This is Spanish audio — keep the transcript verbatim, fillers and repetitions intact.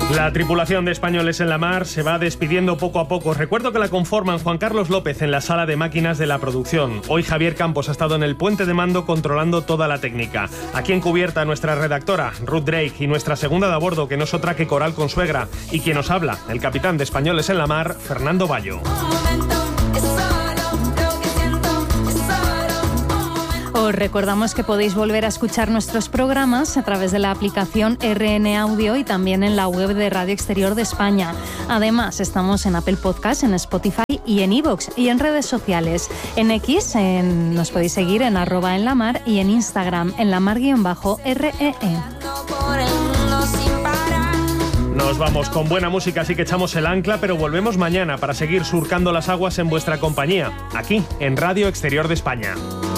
La tripulación de Españoles en la Mar se va despidiendo poco a poco. Recuerdo que la conforman Juan Carlos López en la sala de máquinas de la producción. Hoy Javier Campos ha estado en el puente de mando controlando toda la técnica. Aquí en cubierta nuestra redactora, Ruth Drake, y nuestra segunda de a bordo, que no es otra que Coral Consuegra. Y quien nos habla, el capitán de Españoles en la Mar, Fernando Bayo. Os recordamos que podéis volver a escuchar nuestros programas a través de la aplicación R N Audio y también en la web de Radio Exterior de España. Además, estamos en Apple Podcast, en Spotify y en iVoox y en redes sociales. En X en, nos podéis seguir en arroba en la mar y en Instagram en la mar-R E E. Nos vamos con buena música, así que echamos el ancla, pero volvemos mañana para seguir surcando las aguas en vuestra compañía, aquí en Radio Exterior de España.